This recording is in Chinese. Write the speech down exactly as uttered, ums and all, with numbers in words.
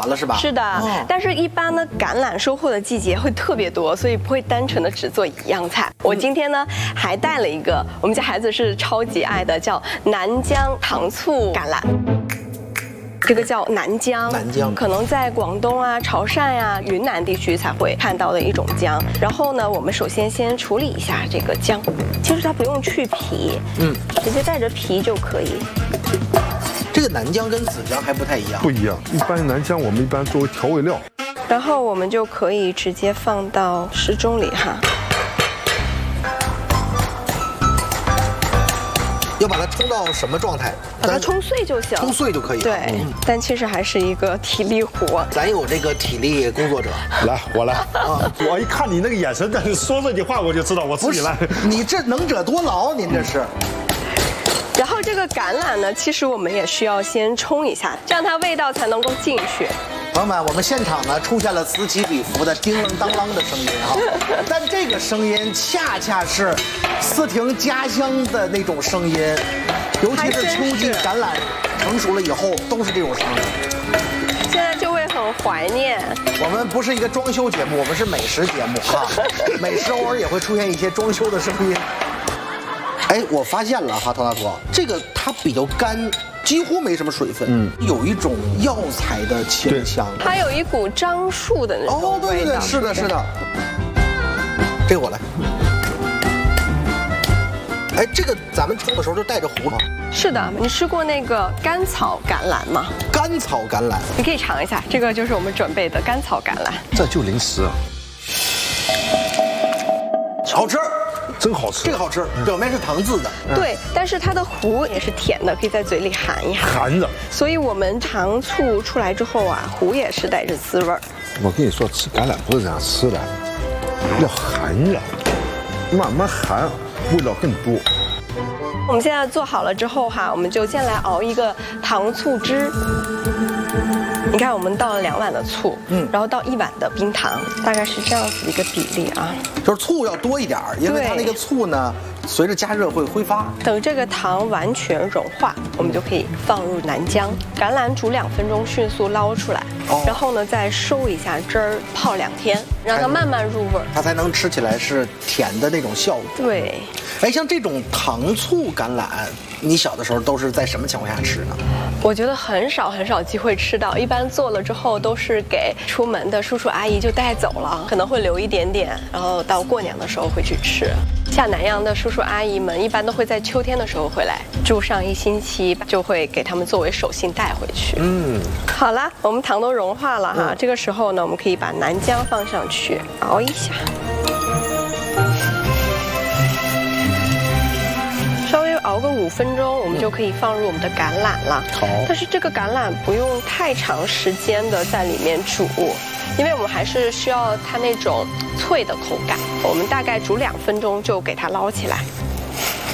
完了是吧？ 是的，哦、但是一般呢，橄榄收获的季节会特别多，所以不会单纯的只做一样菜。我今天呢还带了一个我们家孩子是超级爱的，叫南姜糖醋橄榄。 这个叫南姜， 南姜可能在广东啊、潮汕呀、云南地区才会看到的一种姜。然后呢，我们首先先处理一下这个姜，其实它不用去皮，嗯，直接带着皮就可以。 这个南姜跟紫姜还不太一样， 不一样。一般南姜我们一般作为调味料， 然后我们就可以直接放到时钟里哈。 要把它冲到什么状态？ 把它冲碎就行， 冲碎就可以。 对，嗯、但其实还是一个体力活。 咱有这个体力工作者， 来，我来啊！我一看你那个眼神，但是说这句话我就知道我自己来。 你这能者多劳，您这是。 然后这个橄榄呢，其实我们也需要先冲一下，这样它味道才能够进去。 朋友们，我们现场呢出现了此起彼伏的叮啷当啷的声音哈，但这个声音恰恰是思婷家乡的那种声音，尤其是秋季橄榄成熟了以后都是这种声音。 现在就会很怀念。 我们不是一个装修节目，我们是美食节目哈，美食偶尔也会出现一些装修的声音。哎，我发现了哈，陶大哥，这个它比较干。 几乎没什么水分，嗯，有一种药材的清香， 它有一股樟树的那种哦，对对对，是的，是的。这个我来。哎，这个咱们冲的时候就带着胡吗？ 是的，你吃过那个甘草橄榄吗？ 甘草橄榄， 你可以尝一下，这个就是我们准备的甘草橄榄。 这就零食， 好吃。 真好吃， 这个好吃，表面是糖渍的， 对，但是它的核也是甜的，可以在嘴里含一含。 含着， 所以我们糖醋出来之后啊，核也是带着滋味儿。 我跟你说，吃橄榄不是这样吃的，要含着，慢慢含，味道更多。 我们现在做好了之后哈，我们就先来熬一个糖醋汁。 你看，我们倒了两碗的醋，嗯，然后倒一碗的冰糖，大概是这样子一个比例啊。就是醋要多一点，因为它那个醋呢，随着加热会挥发。等这个糖完全融化，我们就可以放入南姜，橄榄煮两分钟，迅速捞出来，哦、然后呢再收一下汁儿，泡两天，让它慢慢入味儿，它才能吃起来是甜的那种效果。对，哎，像这种糖醋橄榄，你小的时候都是在什么情况下吃呢？我觉得很少很少机会吃到，一般做了之后都是给出门的叔叔阿姨就带走了，可能会留一点点，然后到过年的时候会去吃。像南阳的叔叔阿姨们，一般都会在秋天的时候回来住上一星期，就会给他们作为手信带回去。嗯，好了，我们糖都融化了哈，嗯、这个时候呢，我们可以把南姜放上去熬一下。 稍微熬个五分钟，我们就可以放入我们的橄榄了。好，但是这个橄榄不用太长时间的在里面煮，因为我们还是需要它那种脆的口感。我们大概煮两分钟就给它捞起来。